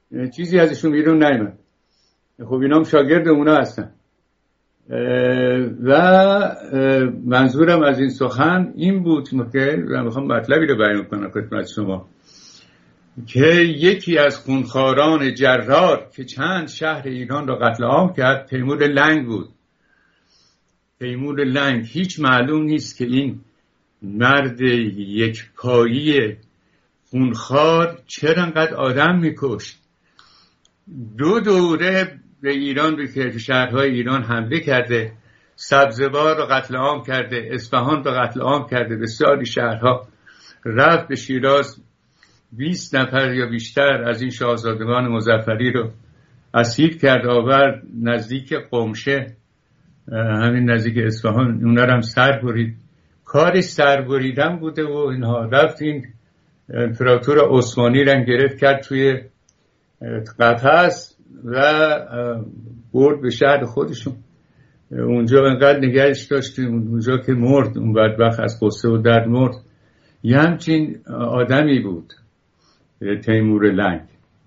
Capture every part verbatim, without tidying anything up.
چیزی ازشون بیرون نیامد. خب اینا هم شاگرد اونا هستن. و منظورم از این سخن این بود که من میخوام مطلبی رو بیان کنم خدمت شما، که یکی از خونخواران جرار که چند شهر ایران را قتل عام کرد تیمور لنگ بود. تیمور لنگ هیچ معلوم نیست که این مرد یک پایی خونخوار چرا انقدر آدم میکشت. دو دوره به ایران، به شهرهای ایران حمله کرده، سبزوار رو قتل عام کرده، اصفهان رو قتل عام کرده، بسیاری شهرها رفت به شیراز. بیست نفر یا بیشتر از این شاهزادگان مظفری رو اسیر کرد، آورد نزدیک قمشه، همین نزدیک اصفهان، اونا رو هم سر برید. کارش سر بریدن بوده و اینها. رفت این امپراتور عثمانی رو گرفت کرد توی قفس و برد به شهر خودشون. اونجا انقدر نگهش داشتیم، اونجا که مرد، اون بدبخت از قصه و درد مرد. یه همچین آدمی بود تیمور لنگ.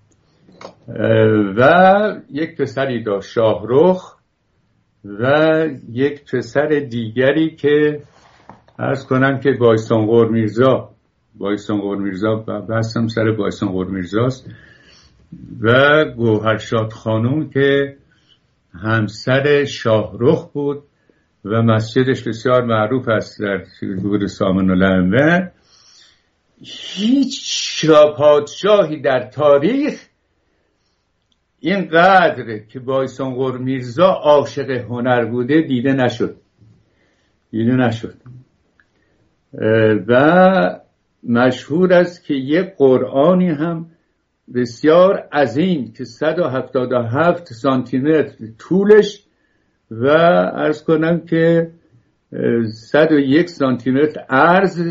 و یک پسری داشت شاهرخ و یک پسر دیگری که عرض کنم که بایسانقور میرزا بایسانقور میرزا بحثم سر بایسانقور میرزاست و گوهرشاد خانم که همسر شاهرخ بود و مسجدش بسیار معروف است در بود سامن الائمه. هیچ پادشاهی در تاریخ اینقدر که بایسانقور میرزا عاشق هنر بوده دیده نشد دیده نشد و مشهور است که یک قرآنی هم بسیار عظیم که صد و هفتاد و هفت سانتی متر طولش و عرض کنم که صد و یک سانتی متر عرض،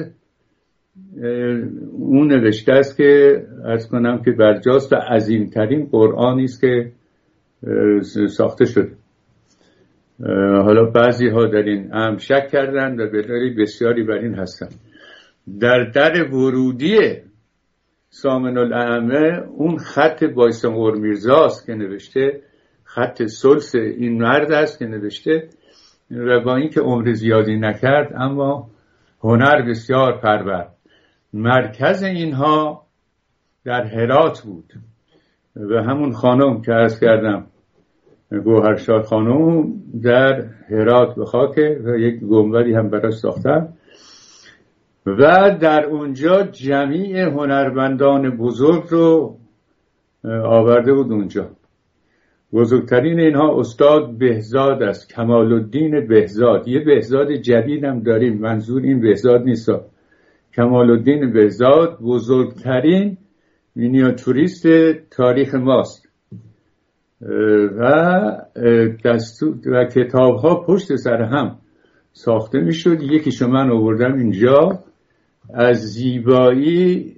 اون نوشته است که عرض کنم که برجاست و عظیمترین قرآنی است که ساخته شده. حالا بعضی ها در این امر شک کردن و بدلیل بسیاری بر این هستن. در در ورودی سامن الائمه اون خط بایسانقور میرزاست که نوشته، خط سلس این مرد است که نوشته و با این که عمر زیادی نکرد اما هنر بسیار پرورد. مرکز اینها در هرات بود و همون خانم که عرض کردم گوهرشاد خانم در هرات به خاکه و یک گنبدی هم براش ساختن و در اونجا جمیع هنرمندان بزرگ رو آورده بود اونجا. بزرگترین اینها استاد بهزاد است، کمال الدین بهزاد. یه بهزاد جدید هم داریم، منظور این بهزاد نیست. کمال الدین بهزاد بزرگترین مینیاتوریست تاریخ ماست و دستور و کتاب ها پشت سر هم ساخته می شد. یکیشو من آوردم اینجا، از زیبایی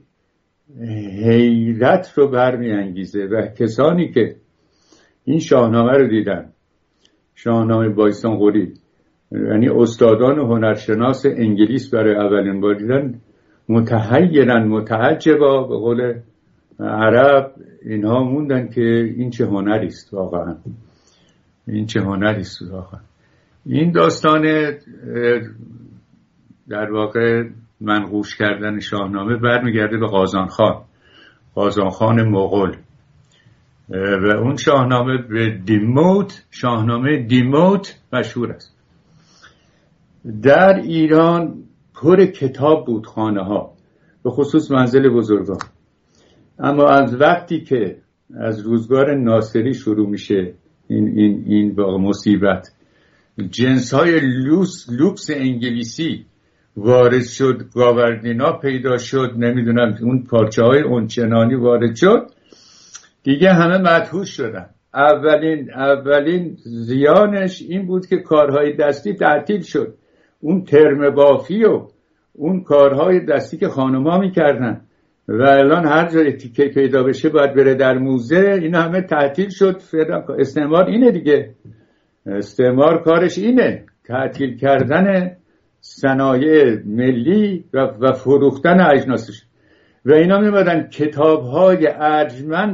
حیرت رو برمی انگیزه و کسانی که این شاهنامه رو دیدن، شاهنامه بایسانقوری، یعنی استادان و هنرشناس انگلیس برای اولین بار دیدن، متحیرن متعجبا به قول عرب، اینها موندن که این چه هنری است واقعا، این چه هنری است واقعا. این داستان در واقع منقوش کردن شاهنامه برمیگرده به قازان خان قازان خان مغول و اون شاهنامه به دیموت، شاهنامه دیموت مشهور است. در ایران پر کتاب بود خانه ها، به خصوص منزل بزرگان. اما از وقتی که از روزگار ناصری شروع میشه این این این واقع مصیبت، جنس های لوکس لوکس انگلیسی وارد شد، گاوردینا پیدا شد، نمیدونم اون پارچه های اونچنانی وارد شد، دیگه همه مدهوش شدن. اولین اولین زیانش این بود که کارهای دستی تعطیل شد. اون ترم بافی و اون کارهای دستی که خانم‌ها میکردن و الان هر جای تیکه پیدا بشه باید بره در موزه، اینا همه تعطیل شد. استعمار اینه دیگه، استعمار کارش اینه، تعطیل کردن صنایع ملی و, و فروختن اجناسش. و اینا میمدن کتاب‌های ارجمند